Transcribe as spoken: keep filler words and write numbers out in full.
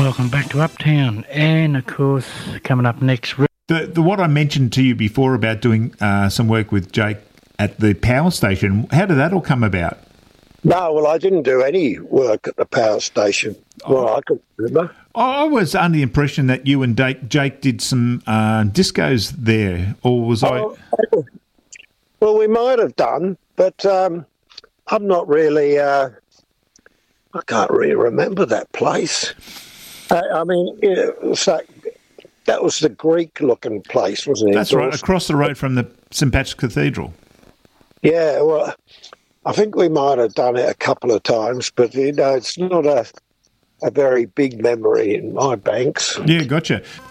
welcome back to Uptown. And, of course, coming up next... The, the what I mentioned to you before about doing uh, some work with Jake at the power station, how did that all come about? No, well, I didn't do any work at the power station. Well, I could remember. I was under the impression that you and Jake, Jake did some uh, discos there, or was oh, I... Well, we might have done, but um, I'm not really... Uh, I can't really remember that place. I, I mean, it was like, that was the Greek-looking place, wasn't it? That's right, across the road from the Saint Patrick's Cathedral. Yeah, well, I think we might have done it a couple of times, but, you know, it's not a, a very big memory in my banks. Yeah, gotcha.